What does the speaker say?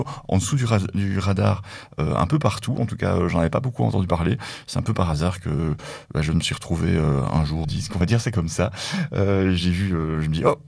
en dessous du radar, un peu partout. En tout cas, j'en avais pas beaucoup entendu parler. C'est un peu par hasard que je me suis retrouvé un jour disque. On va dire c'est comme ça. J'ai vu, je me dis oh